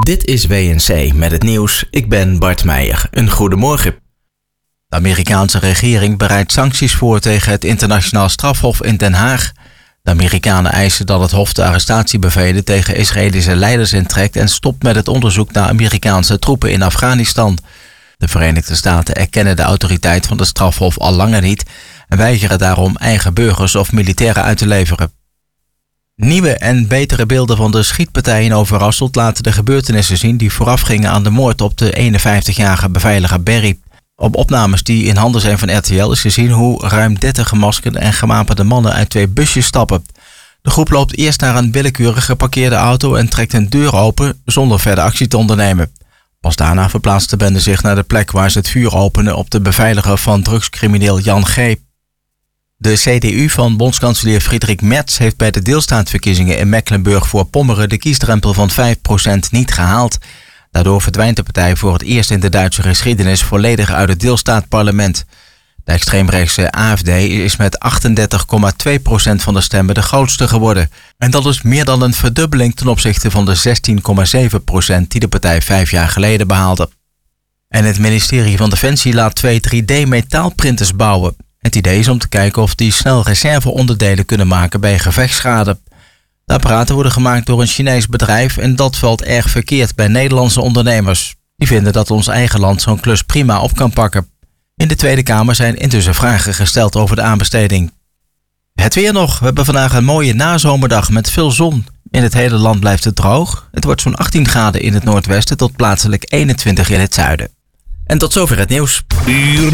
Dit is WNC met het nieuws. Ik ben Bart Meijer. Een goedemorgen. De Amerikaanse regering bereidt sancties voor tegen het internationaal strafhof in Den Haag. De Amerikanen eisen dat het hof de arrestatiebevelen tegen Israëlische leiders intrekt en stopt met het onderzoek naar Amerikaanse troepen in Afghanistan. De Verenigde Staten erkennen de autoriteit van het strafhof al langer niet en weigeren daarom eigen burgers of militairen uit te leveren. Nieuwe en betere beelden van de schietpartij in Overasselt laten de gebeurtenissen zien die voorafgingen aan de moord op de 51-jarige beveiliger Berry. Op opnames die in handen zijn van RTL is gezien hoe ruim 30 gemaskerde en gewapende mannen uit 2 busjes stappen. De groep loopt eerst naar een willekeurig geparkeerde auto en trekt een deur open zonder verder actie te ondernemen. Pas daarna verplaatst de bende zich naar de plek waar ze het vuur openen op de beveiliger van drugscrimineel Jan G. De CDU van bondskanselier Friedrich Merz heeft bij de deelstaatverkiezingen in Mecklenburg-Voorpommeren de kiesdrempel van 5% niet gehaald. Daardoor verdwijnt de partij voor het eerst in de Duitse geschiedenis volledig uit het deelstaatparlement. De extreemrechtse AfD is met 38,2% van de stemmen de grootste geworden. En dat is meer dan een verdubbeling ten opzichte van de 16,7% die de partij 5 jaar geleden behaalde. En het ministerie van Defensie laat 2 3D-metaalprinters bouwen. Het idee is om te kijken of die snel reserveonderdelen kunnen maken bij gevechtsschade. De apparaten worden gemaakt door een Chinees bedrijf en dat valt erg verkeerd bij Nederlandse ondernemers. Die vinden dat ons eigen land zo'n klus prima op kan pakken. In de Tweede Kamer zijn intussen vragen gesteld over de aanbesteding. Het weer nog. We hebben vandaag een mooie nazomerdag met veel zon. In het hele land blijft het droog. Het wordt zo'n 18 graden in het noordwesten tot plaatselijk 21 in het zuiden. En tot zover het nieuws.